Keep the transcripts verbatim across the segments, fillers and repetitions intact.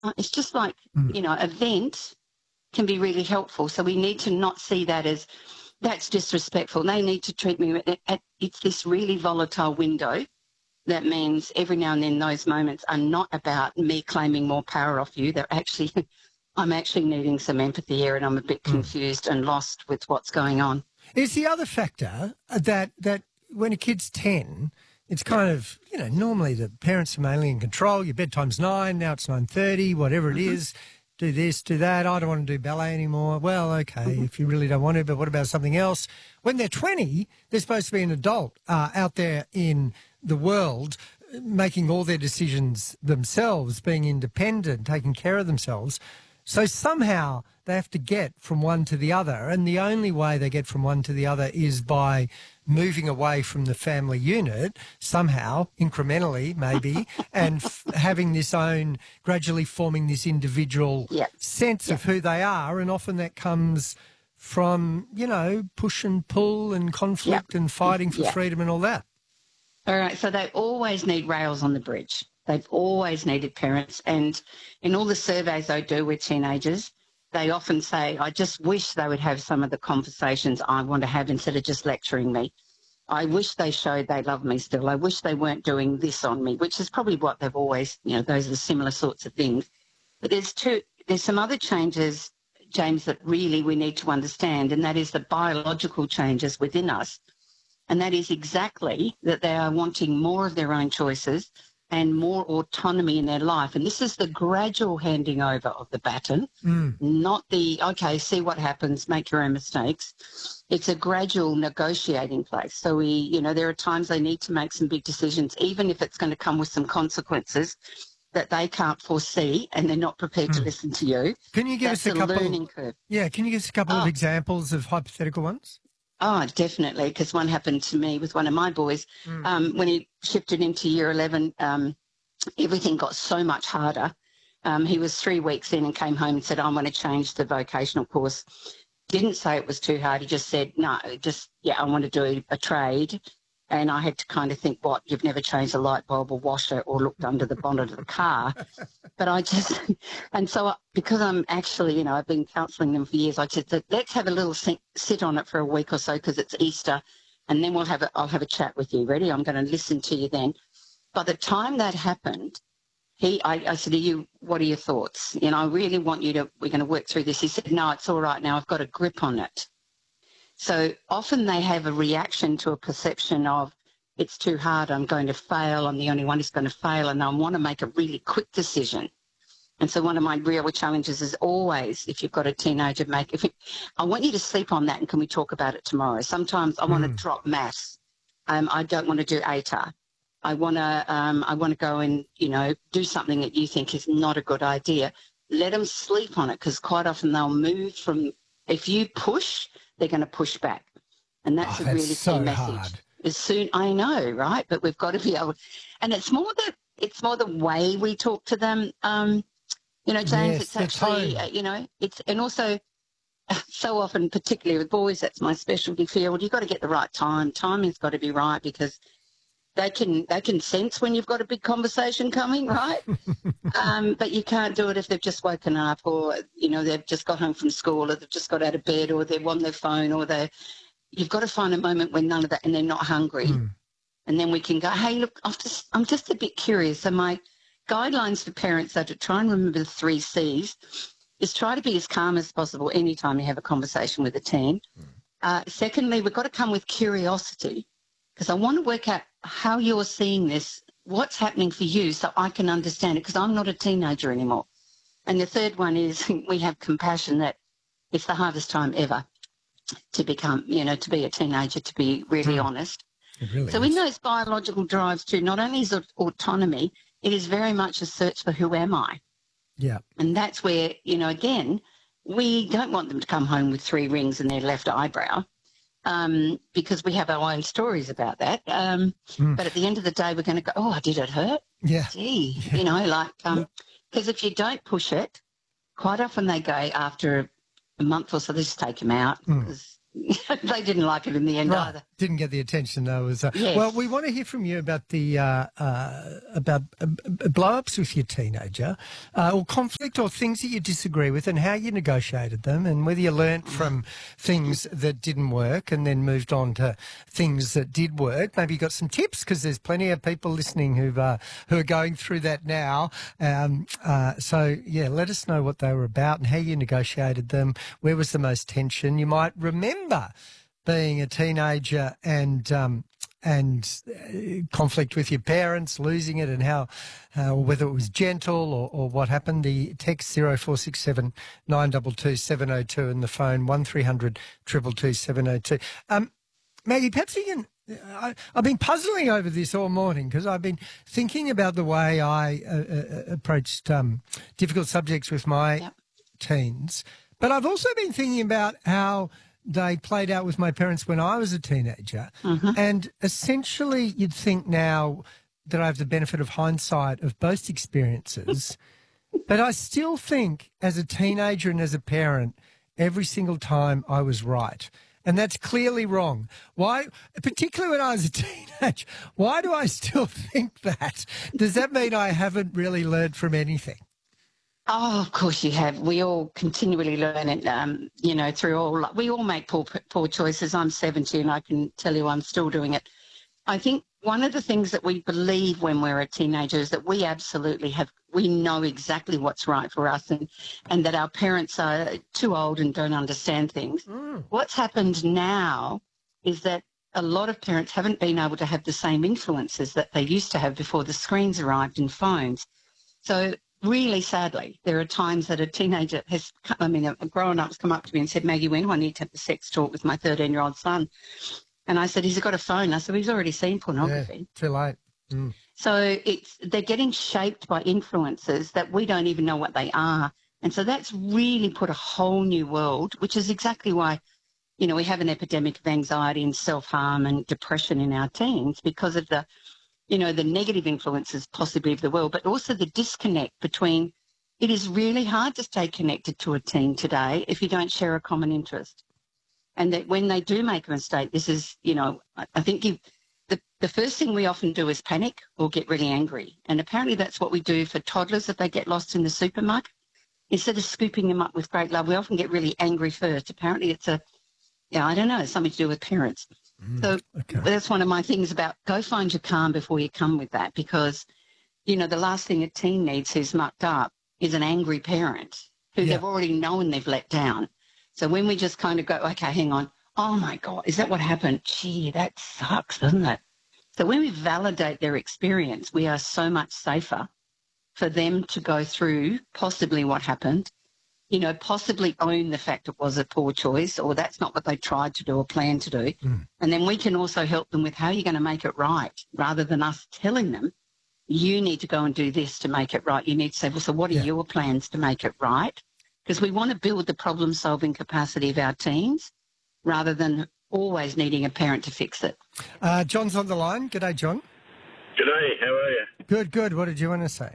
Uh, It's just like, Mm. you know, a vent can be really helpful. So we need to not see that as that's disrespectful. They need to treat me at, at it's this really volatile window. That means every now and then those moments are not about me claiming more power off you. They're actually, I'm actually needing some empathy here, and I'm a bit confused and lost with what's going on. Is the other factor that that when a kid's ten, it's kind of, you know, normally the parents are mainly in control. Your bedtime's nine, now it's nine thirty, whatever it Mm-hmm. is. Do this, do that. I don't want to do ballet anymore. Well, okay, Mm-hmm. if you really don't want to, but what about something else? When they're twenty, they're supposed to be an adult uh, out there in the world, uh, making all their decisions themselves, being independent, taking care of themselves. So somehow they have to get from one to the other, and the only way they get from one to the other is by moving away from the family unit somehow, incrementally maybe, and f- having this own, gradually forming this individual Yeah. sense of who they are, and often that comes from, you know, push and pull and conflict and fighting for Yeah. freedom and all that. All right, so they always need rails on the bridge. They've always needed parents. And in all the surveys I do with teenagers, they often say, I just wish they would have some of the conversations I want to have instead of just lecturing me. I wish they showed they love me still. I wish they weren't doing this on me, which is probably what they've always, you know, those are the similar sorts of things. But there's two, there's some other changes, James, that really we need to understand, and that is the biological changes within us. And that is exactly that they are wanting more of their own choices and more autonomy in their life. And this is the gradual handing over of the baton, Mm. not the, okay, see what happens, make your own mistakes. It's a gradual negotiating place. So we, you know, there are times they need to make some big decisions, even if it's going to come with some consequences that they can't foresee and they're not prepared to listen to you. Can you give That's us a a couple? learning curve. Yeah, can you give us a couple Oh. of examples of hypothetical ones? Oh, definitely, because one happened to me with one of my boys. Mm. Um, when he shifted into year eleven, um, everything got so much harder. Um, he was three weeks in and came home and said, I want to change the vocational course. Didn't say it was too hard. He just said, no, just, yeah, I want to do a trade. And I had to kind of think, what, you've never changed a light bulb or washer or looked under the bonnet of the car. But I just, and so I- because I'm actually, you know, I've been counselling them for years, I just said, let's have a little sit, sit on it for a week or so because it's Easter, and then we'll have a, I'll have a chat with you. Ready? I'm going to listen to you then. By the time that happened, he, I, I said, are you, what are your thoughts? You know, I really want you to, we're going to work through this. He said, no, it's all right now. I've got a grip on it. So often they have a reaction to a perception of it's too hard, I'm going to fail, I'm the only one who's going to fail, and I want to make a really quick decision. And so one of my real challenges is always, if you've got a teenager, make, if it, I want you to sleep on that and can we talk about it tomorrow? Sometimes I want to Mm. drop maths. Um, I don't want to do A T A R. I want to, um, I want to go and, you know, do something that you think is not a good idea. Let them sleep on it because quite often they'll move from, if you push, they're going to push back. And that's Oh, a that's really so key message. hard. As soon, I know, right? But we've got to be able, and it's more the, it's more the way we talk to them. Um, you know, James, Yes, it's the actually, tone. uh, you know, it's, and also so often, particularly with boys, that's my specialty field. You've got to get the right time. Timing's got to be right because they can, they can sense when you've got a big conversation coming, right? Um, but you can't do it if they've just woken up or, you know, they've just got home from school or they've just got out of bed or they're on their phone or they you've got to find a moment when none of that and they're not hungry. Mm. And then we can go, hey, look, I'm just, I'm just a bit curious. So my guidelines for parents are to try and remember the three C's is try to be as calm as possible anytime you have a conversation with a teen. Mm. Uh, secondly, we've got to come with curiosity because I want to work out how you're seeing this, what's happening for you so I can understand it because I'm not a teenager anymore. And the third one is we have compassion that it's the hardest time ever to become, you know, to be a teenager, to be really Mm. honest. It really So is. in those biological drives too, not only is it autonomy, it is very much a search for who am I? Yeah. And that's where, you know, again, we don't want them to come home with three rings in their left eyebrow um, because we have our own stories about that. Um, Mm. But at the end of the day, we're going to go, oh, did it hurt? Yeah. Gee, you know, like, um, because if you don't push it, quite often they go after a month or so, they just take them out Mm. because they didn't like it in the end Right. either. Didn't get the attention though. Was uh, Yes. Well, we want to hear from you about the uh, uh, about uh, blow-ups with your teenager, uh, or conflict, or things that you disagree with, and how you negotiated them, and whether you learnt from things that didn't work and then moved on to things that did work. Maybe you got some tips, because there's plenty of people listening who've uh, who are going through that now. Um, uh, so yeah, let us know what they were about and how you negotiated them. Where was the most tension? You might remember being a teenager and um, and uh, conflict with your parents, losing it, and how, uh, whether it was gentle or, or what happened. The text zero four six seven nine two two seven zero two and the phone one three hundred two two two seven zero two. Um, Maggie, perhaps you can. I, I've been puzzling over this all morning, because I've been thinking about the way I uh, uh, approached um, difficult subjects with my Yep. teens, but I've also been thinking about how they played out with my parents when I was a teenager. Mm-hmm. And essentially, you'd think now that I have the benefit of hindsight of both experiences, but I still think as a teenager and as a parent, every single time I was right. And that's clearly wrong. Why, particularly when I was a teenager, why do I still think that? Does that mean I haven't really learned from anything? Oh, of course you have. We all continually learn it, um, you know, through all, we all make poor, poor choices. I'm seventy and I can tell you I'm still doing it. I think one of the things that we believe when we're a teenager is that we absolutely have, we know exactly what's right for us, and, and that our parents are too old and don't understand things. Mm. What's happened now is that a lot of parents haven't been able to have the same influences that they used to have before the screens arrived and phones. So really sadly, there are times that a teenager has, I mean, a grown-up's come up to me and said, Maggie, when do I need to have a sex talk with my thirteen-year-old son? And I said, he's got a phone. I said, he's already seen pornography. Yeah, too late. Mm. So it's they're getting shaped by influences that we don't even know what they are. And so that's really put a whole new world, which is exactly why, you know, we have an epidemic of anxiety and self-harm and depression in our teens, because of the, you know, the negative influences possibly of the world, but also the disconnect between, it is really hard to stay connected to a teen today if you don't share a common interest. And that when they do make a mistake, this is, you know, I, I think you, the, the first thing we often do is panic or get really angry. And apparently that's what we do for toddlers if they get lost in the supermarket. Instead of scooping them up with great love, we often get really angry first. Apparently it's a, yeah, I don't know, something to do with parents. Mm, so okay. that's one of my things about go find your calm before you come with that, because, you know, the last thing a teen needs who's mucked up is an angry parent who Yeah. they've already known they've let down. So when we just kind of go, okay, hang on, oh my God, is that what happened? Gee, that sucks, doesn't it? So when we validate their experience, we are so much safer for them to go through possibly what happened, you know, possibly own the fact it was a poor choice, or that's not what they tried to do or planned to do. Mm. And then we can also help them with how you're going to make it right, rather than us telling them, you need to go and do this to make it right. You need to say, well, so what are Yeah. your plans to make it right? Because we want to build the problem-solving capacity of our teens rather than always needing a parent to fix it. Uh, John's on the line. G'day, John. G'day, how are you? Good, good. What did you want to say?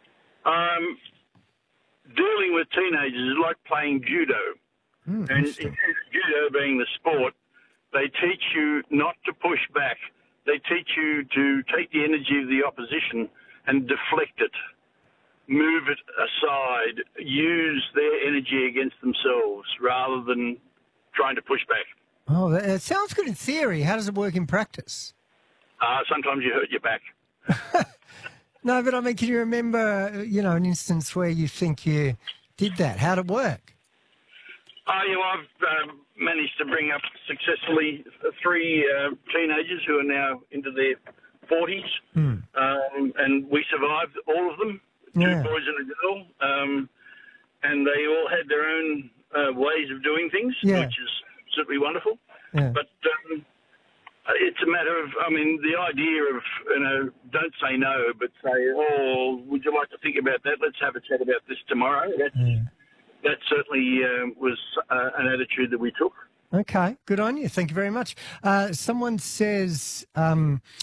Um, dealing with teenagers is like playing judo. Mm, And interesting. judo being the sport, they teach you not to push back. They teach you to take the energy of the opposition and deflect it, move it aside, use their energy against themselves rather than trying to push back. Oh, that, it sounds good in theory. How does it work in practice? Uh, sometimes you hurt your back. No, but I mean, can you remember, uh, you know, an instance where you think you did that? How'd it work? Oh, yeah, well, I've um, managed to bring up successfully three uh, teenagers who are now into their forties, Hmm. um, and we survived all of them, two Yeah. boys and a girl, um, and they all had their own uh, ways of doing things, Yeah. which is absolutely wonderful. Yeah. But um, it's a matter of, I mean, the idea of, you know, don't say no, but say, oh, would you like to think about that? Let's have a chat about this tomorrow. That's, Yeah. that certainly uh, was uh, an attitude that we took. Okay, good on you. Thank you very much. Uh, someone says, um,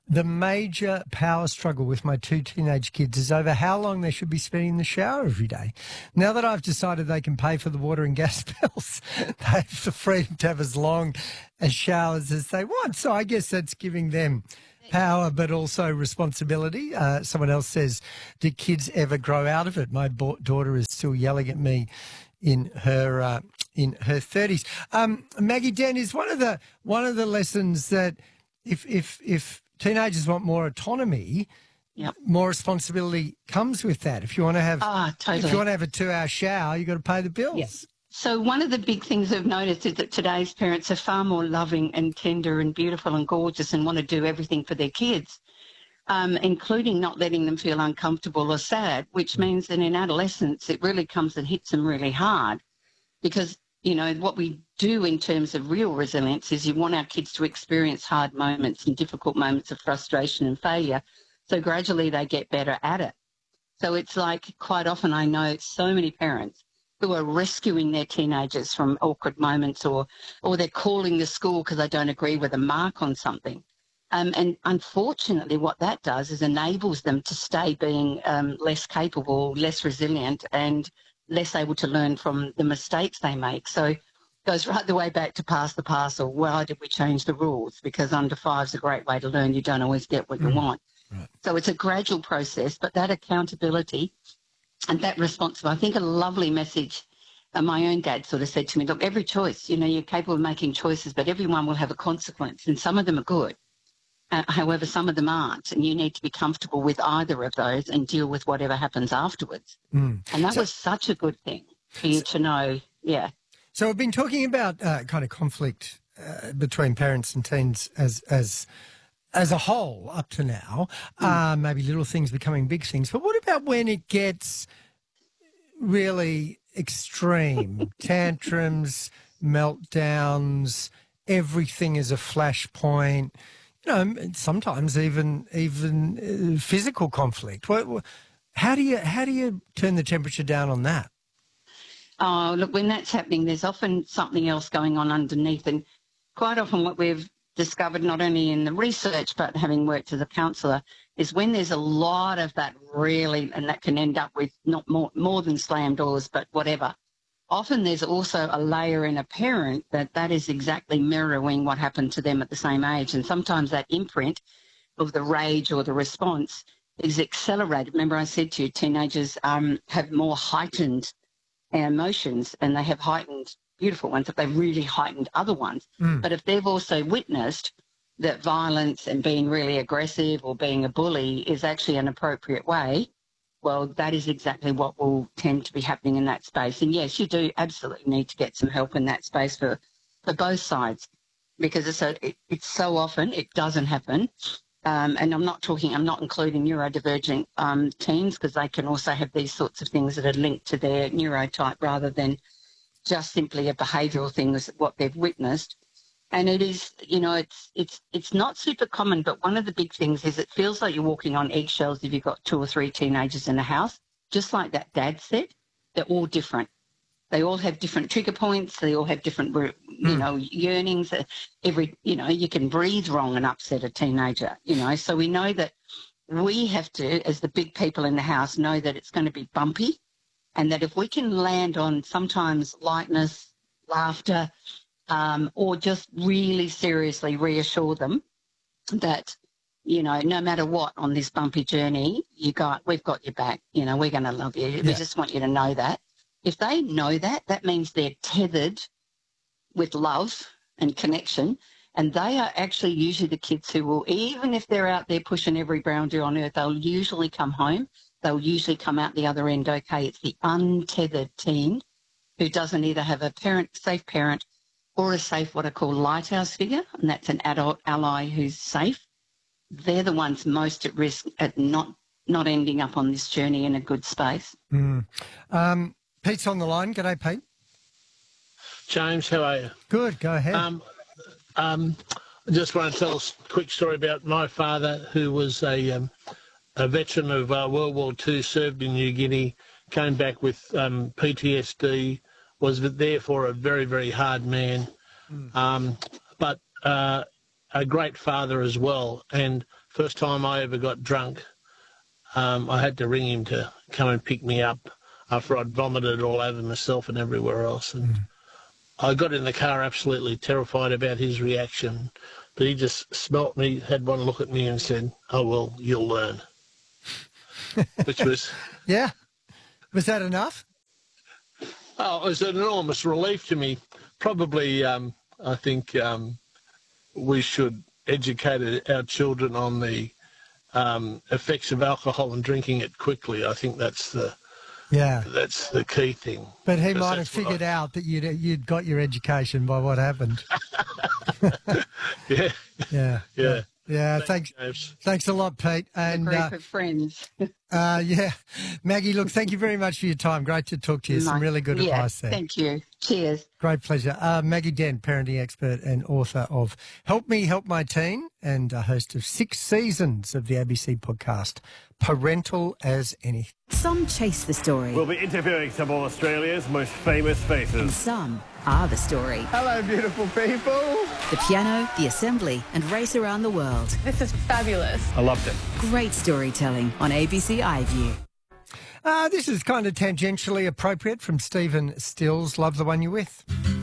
The major power struggle with my two teenage kids is over how long they should be spending in the shower every day. Now that I've decided they can pay for the water and gas bills, they have the freedom to have as long as showers as they want. So I guess that's giving them power but also responsibility. Uh, someone else says, do kids ever grow out of it? My bo- daughter is still yelling at me in her uh, in her thirties. Um, Maggie Den, is one of the one of the lessons that if if if teenagers want more autonomy, Yep. more responsibility comes with that. If you want to have, Ah, totally. if you want to have a two-hour shower, you've got to pay the bills. Yep. So one of the big things I've noticed is that today's parents are far more loving and tender and beautiful and gorgeous and want to do everything for their kids, um, including not letting them feel uncomfortable or sad, which means that in adolescence it really comes and hits them really hard because, you know, what we do in terms of real resilience is you want our kids to experience hard moments and difficult moments of frustration and failure, so gradually they get better at it. So it's like quite often I know so many parents who are rescuing their teenagers from awkward moments or, or they're calling the school because they don't agree with a mark on something. Um, and unfortunately what that does is enables them to stay being um, less capable, less resilient and less able to learn from the mistakes they make. So it goes right the way back to pass the parcel. Why did we change the rules? Because under five is a great way to learn. You don't always get what you want. Right. So it's a gradual process, but that accountability and that responsibility, I think a lovely message. Uh, my own dad sort of said to me, look, every choice, you know, you're capable of making choices, but everyone will have a consequence and some of them are good. Uh, however, some of them aren't, and you need to be comfortable with either of those and deal with whatever happens afterwards. Mm. And that So- was such a good thing for you to know, yeah. So we've been talking about uh, kind of conflict uh, between parents and teens as as as a whole up to now. Mm. Uh, maybe little things becoming big things. But what about when it gets really extreme? Tantrums, meltdowns, everything is a flashpoint. You know, sometimes even even uh, physical conflict. What, what, how do you how do you turn the temperature down on that? Oh, look, when that's happening, there's often something else going on underneath. And quite often what we've discovered, not only in the research, but having worked as a counsellor, is when there's a lot of that really, and that can end up with not more, more than slam doors, but whatever. Often there's also a layer in a parent that that is exactly mirroring what happened to them at the same age. And sometimes that imprint of the rage or the response is accelerated. Remember I said to you, teenagers um, have more heightened emotions and they have heightened beautiful ones, but they've really heightened other ones. Mm. But if they've also witnessed that violence and being really aggressive or being a bully is actually an appropriate way, well, that is exactly what will tend to be happening in that space. And yes, you do absolutely need to get some help in that space for, for both sides, because it's, a, it, it's so often it doesn't happen. Um, and I'm not talking, I'm not including neurodivergent um, teens, because they can also have these sorts of things that are linked to their neurotype rather than just simply a behavioural thing, is what they've witnessed. And it is, you know, it's it's it's not super common, but one of the big things is it feels like you're walking on eggshells if you've got two or three teenagers in the house. Just like that dad said, they're all different. They all have different trigger points. They all have different, you know, yearnings. Every, you know, you can breathe wrong and upset a teenager, you know. So we know that we have to, as the big people in the house, know that it's going to be bumpy, and that if we can land on sometimes lightness, laughter, um, or just really seriously reassure them that, you know, no matter what on this bumpy journey, you got, we've got your back. You know, we're going to love you. Yeah. We just want you to know that. If they know that, that means they're tethered with love and connection, and they are actually usually the kids who will, even if they're out there pushing every boundary on earth, they'll usually come home. They'll usually come out the other end okay. It's the untethered teen who doesn't either have a parent, safe parent, or a safe, what I call lighthouse figure, and that's an adult ally who's safe. They're the ones most at risk at not not ending up on this journey in a good space. Mm. Um, Pete's on the line. G'day, Pete. James, how are you? Good, go ahead. Um, um, I just want to tell a quick story about my father, who was a, um, a veteran of uh, World War Two, served in New Guinea, came back with um, P T S D, was therefore a very, very hard man, mm. um, but uh, a great father as well. And first time I ever got drunk, um, I had to ring him to come and pick me up after I'd vomited all over myself and everywhere else. And mm. I got in the car absolutely terrified about his reaction. But he just smelt me, had one look at me and said, "Oh, well, you'll learn." Which was... Yeah. Was that enough? Oh, it was an enormous relief to me. Probably, um, I think um, we should educate our children on the um, effects of alcohol and drinking it quickly. I think that's the yeah that's the key thing. But he might have figured I... out that you'd you'd got your education by what happened. yeah. Yeah. Yeah. Yeah, thanks. Thanks, thanks a lot, Pete. And a group uh, of friends. uh, yeah, Maggie. Look, thank you very much for your time. Great to talk to you. Some really good yeah, advice there. Thank you. Cheers. Great pleasure. Uh, Maggie Dent, parenting expert and author of Help Me Help My Teen, and a host of six seasons of the A B C podcast Parental as Anything. Some chase the story. We'll be interviewing some of Australia's most famous faces. And some are the story. Hello, beautiful people. The piano, the assembly, and race around the world. This is fabulous. I loved it. Great storytelling on A B C iView. Uh, this is kind of tangentially appropriate from Stephen Stills. Love the one you're with.